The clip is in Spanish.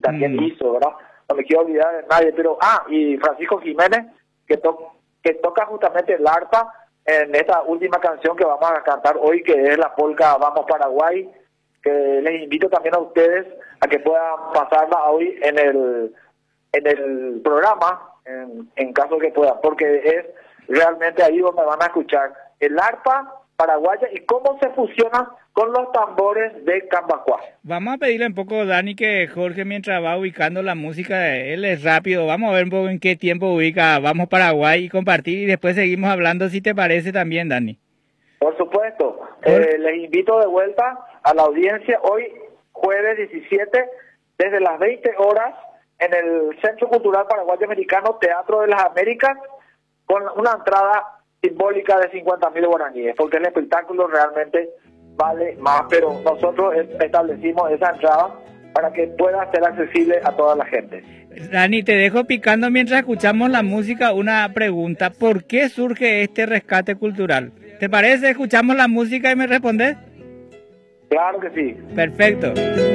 también hizo, ¿verdad? No me quiero olvidar de nadie, pero, y Francisco Jiménez, que toca justamente el arpa en esta última canción que vamos a cantar hoy, que es la polca Vamos Paraguay, que les invito también a ustedes a que puedan pasarla hoy en el programa, en caso que puedan, porque es realmente ahí donde van a escuchar el arpa paraguaya y cómo se fusiona con los tambores de Cambacuá. Vamos a pedirle un poco, Dani, que Jorge, mientras va ubicando la música, él es rápido, vamos a ver un poco en qué tiempo ubica Vamos Paraguay y compartir, y después seguimos hablando, si te parece también, Dani. Por supuesto. Les invito de vuelta a la audiencia hoy, jueves 17, desde las 20 horas, en el Centro Cultural Paraguayo Americano, Teatro de las Américas, con una entrada simbólica de 50.000 guaraníes, porque el espectáculo realmente vale más, pero nosotros establecimos esa entrada para que pueda ser accesible a toda la gente. Dani, te dejo picando mientras escuchamos la música una pregunta. ¿Por qué surge este rescate cultural? ¿Te parece? Escuchamos la música y me respondes. Claro que sí. Perfecto.